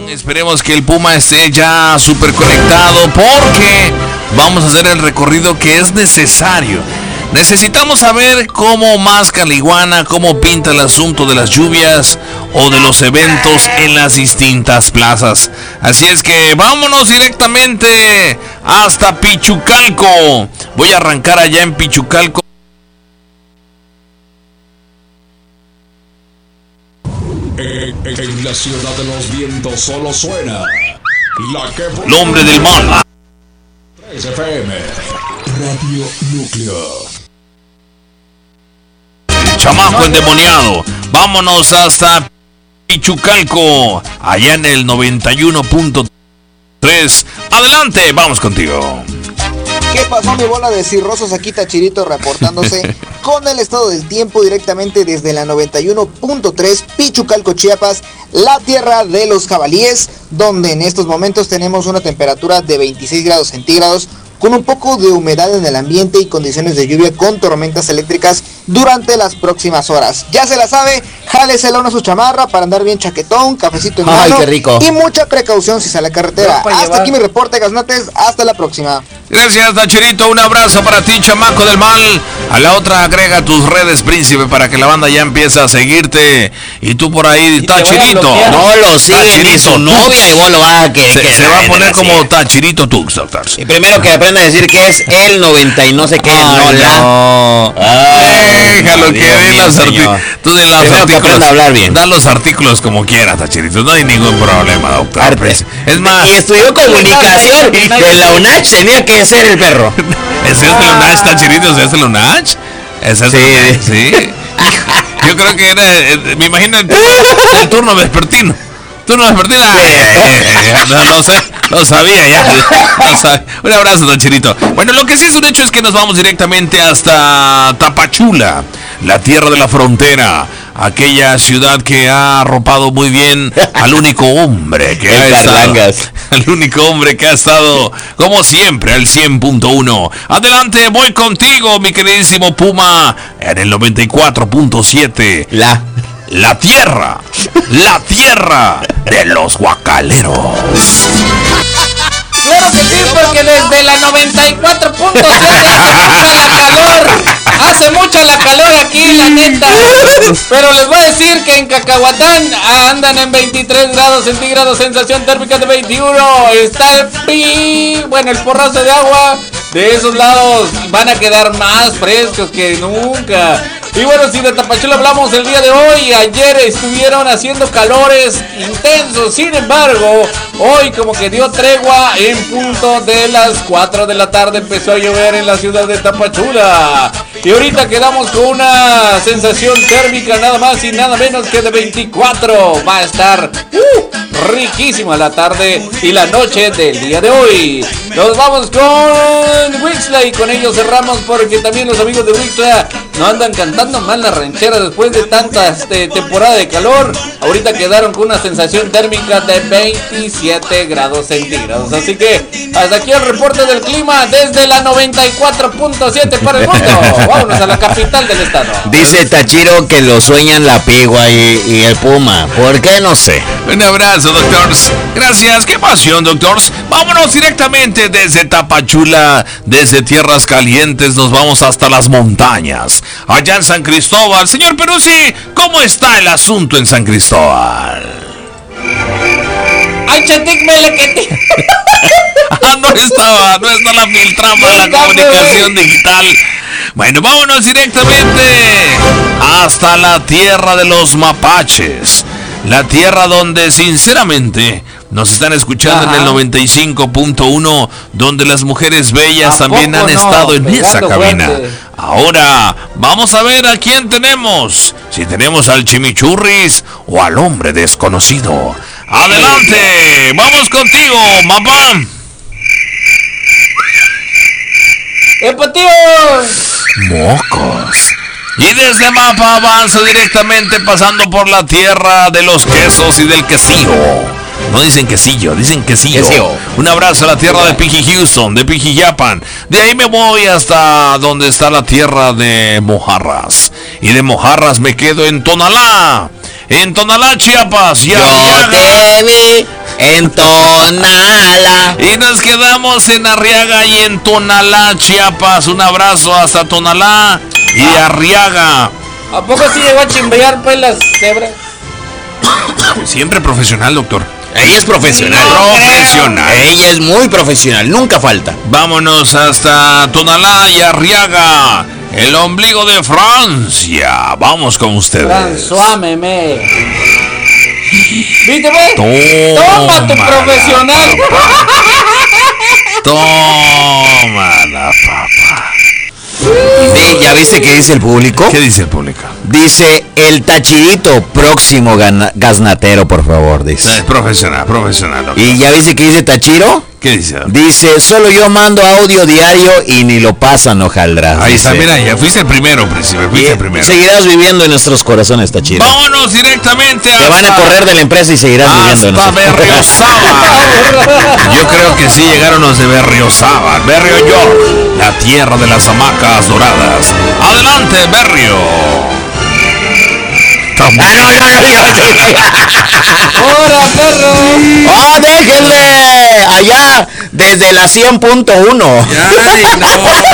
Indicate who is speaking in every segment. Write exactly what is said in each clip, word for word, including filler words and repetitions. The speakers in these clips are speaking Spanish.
Speaker 1: Esperemos que el Puma esté ya súper conectado porque vamos a hacer el recorrido que es necesario. Necesitamos saber cómo masca la iguana, cómo pinta el asunto de las lluvias o de los eventos en las distintas plazas. Así es que vámonos directamente hasta Pichucalco. Voy a arrancar allá en Pichucalco.
Speaker 2: En, en la ciudad de los vientos solo suena la que...
Speaker 1: El hombre del mal.
Speaker 2: tres F M, Radio Núcleo.
Speaker 1: El chamaco endemoniado. Vámonos hasta Pichucalco, allá en el noventa y uno punto tres. Adelante, vamos contigo.
Speaker 3: ¿Qué pasó, mi bola de cirrosos? Aquí Tachirito reportándose con el estado del tiempo directamente desde la noventa y uno punto tres, Pichucalco, Chiapas, la tierra de los jabalíes, donde en estos momentos tenemos una temperatura de veintiséis grados centígrados, con un poco de humedad en el ambiente y condiciones de lluvia con tormentas eléctricas durante las próximas horas. Ya se la sabe, jálesela una su chamarra para andar bien chaquetón, cafecito en
Speaker 4: Ay,
Speaker 3: mano
Speaker 4: qué rico.
Speaker 3: Y mucha precaución si sale a carretera. Hasta llevar. Aquí mi reporte, Gaznates, hasta la próxima.
Speaker 1: Gracias, Tachirito, un abrazo para ti, chamaco del mal. A la otra agrega tus redes, príncipe, para que la banda ya empiece a seguirte. Y tú por ahí, y Tachirito.
Speaker 4: No lo sigue ni su novia y vos lo vas a querer.
Speaker 1: Se,
Speaker 4: que
Speaker 1: se va a poner como Tachirito Tux, doctor.
Speaker 4: Y primero que aprenda a decir que es el noventa y no sé qué,
Speaker 1: Ay,
Speaker 4: no la.
Speaker 1: No. Ay, déjalo que dé los artículos. Tú de los
Speaker 4: primero
Speaker 1: artículos.
Speaker 4: Que hablar bien.
Speaker 1: Da los artículos como quieras, Tachirito. No hay ningún problema, doctor.
Speaker 4: Artes.
Speaker 1: Es más.
Speaker 4: Y estudió comunicación en la UNACH, tenía que ser el perro.
Speaker 1: ¿Es este el UNACH, Tachirito? ¿Es el UNACH? ¿Es el
Speaker 4: sí.
Speaker 1: Sí. Yo creo que era, eh, me imagino el, el turno vespertino. Turno vespertino. Ay, ay, ay, no, no sé, no sabía ya. No sabía. Un abrazo, Tachirito. Bueno, lo que sí es un hecho es que nos vamos directamente hasta Tapachula, la tierra de la frontera. Aquella ciudad que ha arropado muy bien al único hombre que ha estado, al único hombre que ha estado, como siempre, al cien punto uno. Adelante, voy contigo, mi queridísimo Puma, en el noventa y cuatro punto siete.
Speaker 4: La...
Speaker 1: La tierra, la tierra de los guacaleros.
Speaker 5: Claro que sí, porque desde la noventa y cuatro punto siete hace mucha la calor aquí, la neta. Pero les voy a decir que en Cacahuatán andan en veintitrés grados centígrados, sensación térmica de veintiuno. Está el pi, bueno, el porrazo de agua de esos lados van a quedar más frescos que nunca. Y bueno, si de Tapachula hablamos el día de hoy, ayer estuvieron haciendo calores intensos, sin embargo, hoy como que dio tregua en punto de las cuatro de la tarde, empezó a llover en la ciudad de Tapachula. Y ahorita quedamos con una sensación térmica nada más y nada menos que de veinticuatro. Va a estar uh, riquísima la tarde y la noche del día de hoy. Nos vamos con Wixla y con ellos cerramos porque también los amigos de Wixla no andan cantando mal la ranchera después de tanta este, temporada de calor. Ahorita quedaron con una sensación térmica de veintisiete grados centígrados. Así que hasta aquí el reporte del clima desde la noventa y cuatro punto siete para el mundo. Vámonos a la capital del estado.
Speaker 4: Dice Tachiro que lo sueñan la pigua y, y el puma. ¿Por qué? No sé.
Speaker 1: Un abrazo, doctores. Gracias. Qué pasión, doctores. Vámonos directamente desde Tapachula, desde tierras calientes, nos vamos hasta las montañas. Allá en San Cristóbal. Señor Peruzzi, ¿cómo está el asunto en San Cristóbal?
Speaker 5: ¡Ay, chatic, melequete!
Speaker 1: Ah, no estaba, no está la filtrama de la comunicación digital. Bueno, vámonos directamente hasta la tierra de los mapaches. La tierra donde, sinceramente, nos están escuchando. Ajá. En el noventa y cinco punto uno, donde las mujeres bellas también han no? estado en Pegando esa cabina. Fuerte. Ahora, vamos a ver a quién tenemos. Si tenemos al Chimichurris o al hombre desconocido. ¡Adelante! ¡Vamos contigo, mamá!
Speaker 5: ¡Epatíos!
Speaker 1: ¡Mocos! Y desde Mapa avanzo directamente pasando por la tierra de los quesos y del quesillo. No dicen quesillo, dicen quesillo. quesillo. Un abrazo a la tierra de Piji Houston, de Piji Japan. De ahí me voy hasta donde está la tierra de Mojarras. Y de Mojarras me quedo en Tonalá. En Tonalá, Chiapas.
Speaker 4: Ya, Yo ya te vi en Tonala.
Speaker 1: Y nos quedamos en Arriaga y en Tonalá, Chiapas. Un abrazo hasta Tonalá y Arriaga.
Speaker 5: ¿A poco sí llegó a chimbear pues las cebras?
Speaker 1: Siempre profesional, doctor.
Speaker 4: Ella es profesional.
Speaker 1: No, profesional.
Speaker 4: Ella es muy profesional, nunca falta.
Speaker 1: Vámonos hasta Tonalá y Arriaga, el ombligo de Francia. Vamos con ustedes.
Speaker 5: François Memé. ¿Viste, ve? Toma tu profesional.
Speaker 1: Toma la papa.
Speaker 4: Sí, ¿ya viste qué dice el público?
Speaker 1: ¿Qué dice el público?
Speaker 4: Dice el Tachirito, próximo gana- gaznatero, por favor, dice.
Speaker 1: Es profesional, profesional. Doctor.
Speaker 4: ¿Y ya viste qué dice Tachiro?
Speaker 1: ¿Qué dice?
Speaker 4: Dice, solo yo mando audio diario y ni lo pasan, hojaldras.
Speaker 1: Ahí está,
Speaker 4: dice.
Speaker 1: mira, ya fuiste el primero, príncipe, fuiste el primero.
Speaker 4: Seguirás viviendo en nuestros corazones, Tachiro.
Speaker 1: Vámonos directamente a...
Speaker 4: Te van a correr de la empresa y seguirás viviendo en
Speaker 1: hasta
Speaker 4: nuestros
Speaker 1: Berriozábal. Yo creo que sí llegaron los de Berriozábal. Berrio York, la tierra de las hamacas doradas. Adelante, Berrio.
Speaker 4: Ah, no, no, no,
Speaker 5: ¡Hora, perro!
Speaker 4: ¡Oh, déjenle! Allá, desde la cien punto uno.
Speaker 1: Ay, no.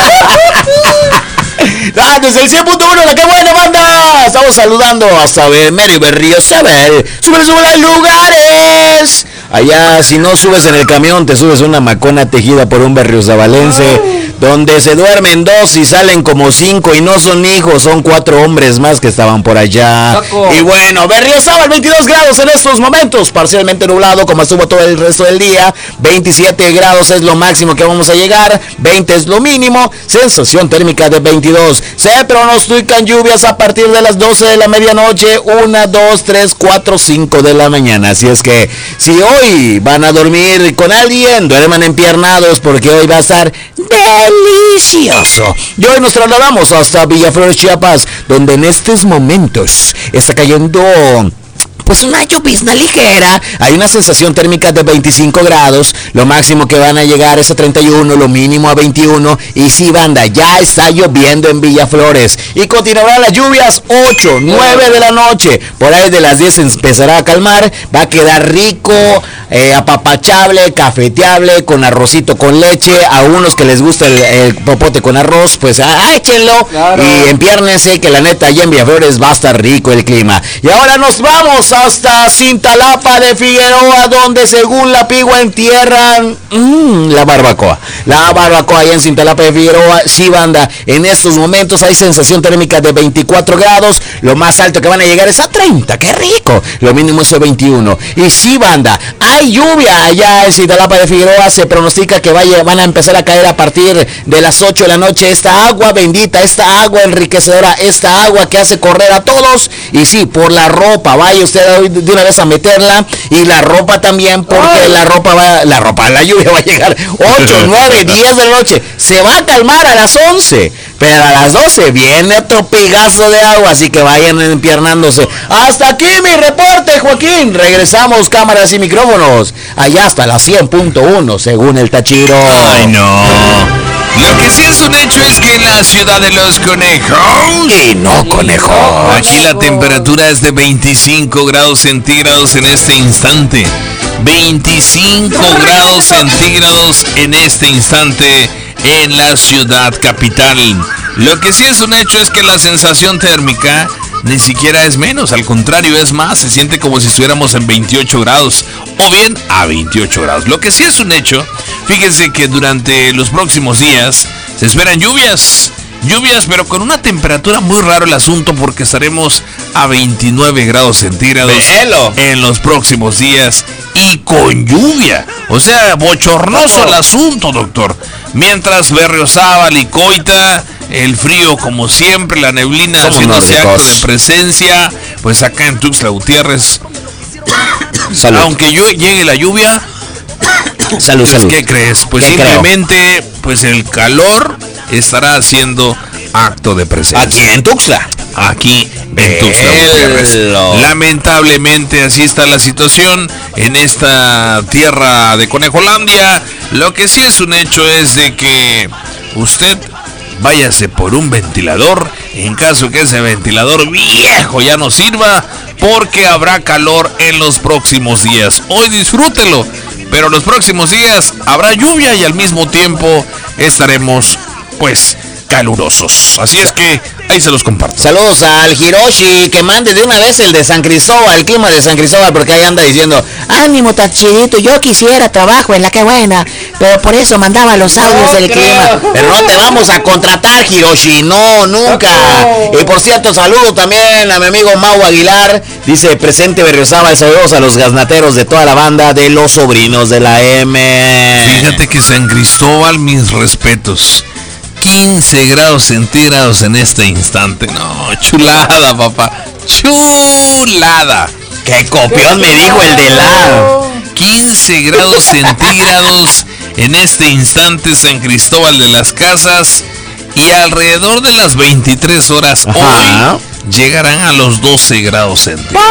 Speaker 4: Ah, desde el cien punto uno, ¡qué buena banda! Estamos saludando hasta Mary Berriozabal. ¡Sube, sube a lugares! Allá, si no subes en el camión, te subes una macona tejida por un berriozabalense, donde se duermen dos y salen como cinco, y no son hijos, son cuatro hombres más que estaban por allá.
Speaker 5: Saco.
Speaker 4: Y bueno, Berriozabal, veintidós grados en estos momentos, parcialmente nublado como estuvo todo el resto del día. veintisiete grados es lo máximo que vamos a llegar, veinte es lo mínimo, sensación térmica de veintidós. Se pronostican lluvias a partir de las doce de la medianoche, una, dos, tres, cuatro, cinco de la mañana. Así es que si hoy van a dormir con alguien, duerman empiernados porque hoy va a estar delicioso. Y hoy nos trasladamos hasta Villaflores, Chiapas, donde en estos momentos está cayendo pues una llovizna ligera. Hay una sensación térmica de veinticinco grados, lo máximo que van a llegar es a treinta y uno, lo mínimo a veintiuno. Y sí, banda, ya está lloviendo en Villaflores y continuarán las lluvias ocho, nueve de la noche. Por ahí de las diez se empezará a calmar, va a quedar rico, eh, apapachable, cafeteable, con arrocito con leche. A unos que les gusta el, el popote con arroz, pues ah, échenlo.
Speaker 5: Claro.
Speaker 4: Y empiérnense que la neta allá en Villaflores va a estar rico el clima. Y ahora nos vamos hasta Cintalapa de Figueroa, donde según la Pigua entierran mmm, la barbacoa. La barbacoa allá en Cintalapa de Figueroa. Sí, banda, en estos momentos hay sensación térmica de veinticuatro grados. Lo más alto que van a llegar es a treinta. ¡Qué rico! Lo mínimo es a veintiuno. Y sí, banda, hay lluvia allá en Cintalapa de Figueroa. Se pronostica que vaya, van a empezar a caer a partir de las ocho de la noche. Esta agua bendita, esta agua enriquecedora, esta agua que hace correr a todos. Y sí, por la ropa, vaya usted de una vez a meterla, y la ropa también, porque Ay. la ropa va, la ropa, la lluvia va a llegar ocho, nueve, diez de la noche, se va a calmar a las once, pero a las doce viene otro pigazo de agua, así que vayan empiernándose. Hasta aquí mi reporte, Joaquín. Regresamos, cámaras y micrófonos, allá hasta la cien punto uno, según el Tachiro.
Speaker 1: Ay, no. Lo que sí es un hecho es que en la ciudad de los conejos...
Speaker 4: Y no conejos.
Speaker 1: Aquí la temperatura es de veinticinco grados centígrados en este instante. veinticinco grados centígrados en este instante en la ciudad capital. Lo que sí es un hecho es que la sensación térmica ni siquiera es menos, al contrario es más, se siente como si estuviéramos en veintiocho grados o bien a veintiocho grados. Lo que sí es un hecho, fíjense que durante los próximos días se esperan lluvias, lluvias pero con una temperatura muy raro el asunto, porque estaremos a veintinueve grados centígrados
Speaker 4: Velo.
Speaker 1: en los próximos días y con lluvia, o sea, bochornoso el asunto, doctor. Mientras Berriozábal y Coita, el frío como siempre, la neblina
Speaker 4: Somos
Speaker 1: haciéndose
Speaker 4: nórdicos.
Speaker 1: acto de presencia, pues acá en Tuxtla Gutiérrez,
Speaker 4: Salud.
Speaker 1: aunque yo llegue la lluvia,
Speaker 4: Salud,
Speaker 1: pues,
Speaker 4: salud.
Speaker 1: ¿qué crees? Pues
Speaker 4: ¿Qué
Speaker 1: simplemente, pues el calor estará haciendo acto de presencia.
Speaker 4: Aquí en Tuxtla.
Speaker 1: Aquí en Tuxtla Gutiérrez.
Speaker 4: Velo.
Speaker 1: Lamentablemente así está la situación en esta tierra de Conejolandia. Lo que sí es un hecho es de que usted váyase por un ventilador en caso que ese ventilador viejo ya no sirva, porque habrá calor en los próximos días. Hoy disfrútelo, pero los próximos días habrá lluvia y al mismo tiempo estaremos pues calurosos. Así es que ahí se los comparto.
Speaker 4: Saludos al Hiroshi, que mande de una vez el de San Cristóbal, el clima de San Cristóbal, porque ahí anda diciendo, ánimo Tachirito, yo quisiera trabajo en la que buena, pero por eso mandaba los audios
Speaker 5: No
Speaker 4: del
Speaker 5: creo.
Speaker 4: clima. Pero no te vamos a contratar, Hiroshi, no, nunca.
Speaker 5: No.
Speaker 4: Y por cierto, saludo también a mi amigo Mau Aguilar, dice, presente Berriozábal, saludos a los gaznateros de toda la banda de los sobrinos de la M.
Speaker 1: Fíjate que San Cristóbal, mis respetos. quince grados centígrados en este instante. No, chulada, papá. Chulada.
Speaker 4: ¡Qué copión me dijo el de la!
Speaker 1: quince grados centígrados en este instante San Cristóbal de las Casas. Y alrededor de las veintitrés horas
Speaker 4: Ajá.
Speaker 1: hoy llegarán a los doce grados centígrados.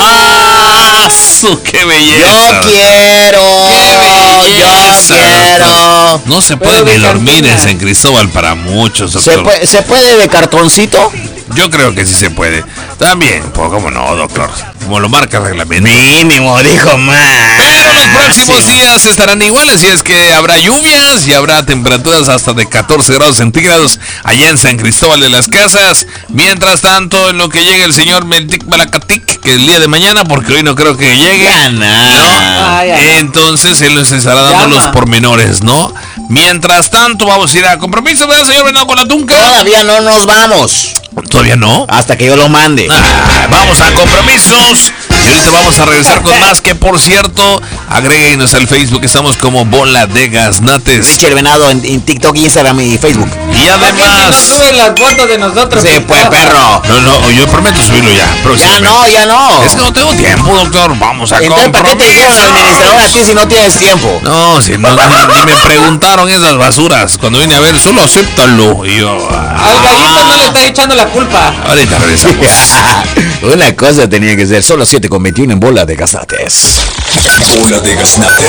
Speaker 1: ¡Ah! su, ¡Qué belleza!
Speaker 4: Yo quiero,
Speaker 1: ¡Qué
Speaker 4: yo
Speaker 1: belleza!
Speaker 4: quiero.
Speaker 1: No se puede
Speaker 5: Pero de
Speaker 1: ni dormir
Speaker 5: cantina.
Speaker 1: en San Cristóbal para muchos,
Speaker 4: ¿Se
Speaker 1: doctor.
Speaker 4: puede, ¿Se puede de cartoncito?
Speaker 1: Yo creo que sí se puede. También, pues cómo no, doctor. Como lo marca el reglamento.
Speaker 4: Mínimo, dijo más.
Speaker 1: Pero los próximos días estarán iguales, y es que habrá lluvias y habrá temperaturas hasta de catorce grados centígrados allá en San Cristóbal de las Casas. Mientras tanto, en lo que llega el señor Meltic Balacatic, que el día de mañana, porque hoy no creo que llegue.
Speaker 4: Gana.
Speaker 5: Ay, ay.
Speaker 1: Entonces él nos estará dando
Speaker 5: Llama.
Speaker 1: los pormenores, ¿no? Mientras tanto, vamos a ir a compromiso, ¿verdad, señor Venado con la Tunca?
Speaker 4: Todavía no nos vamos.
Speaker 1: Todavía no.
Speaker 4: Hasta que yo lo mande.
Speaker 1: Ah, vamos a compromisos. Y ahorita vamos a regresar con más, que por cierto, agréguenos al Facebook, estamos como Bola de Gaznates.
Speaker 4: Richard Venado en, en TikTok, Instagram y Facebook.
Speaker 1: Y
Speaker 5: ¿Para qué si
Speaker 1: además...
Speaker 5: no suben las fotos de nosotros?
Speaker 4: Sí, pues, perro.
Speaker 1: No, no, yo prometo subirlo ya,
Speaker 4: Ya
Speaker 1: próximamente.
Speaker 4: no, ya no.
Speaker 1: Es que no tengo tiempo, doctor. Vamos a
Speaker 4: Entonces, ¿para qué te dijeron administrador a ti si no tienes tiempo?
Speaker 1: No, si no, ni, ni me preguntaron esas basuras. Cuando vine a ver, solo acéptalo. Y yo...
Speaker 5: Al gallito no le está echando la culpa.
Speaker 1: Ahorita regresamos.
Speaker 4: Una cosa tenía que ser, solo siete con veintiuno en Bola de Gaznates.
Speaker 2: Bola de Gaznates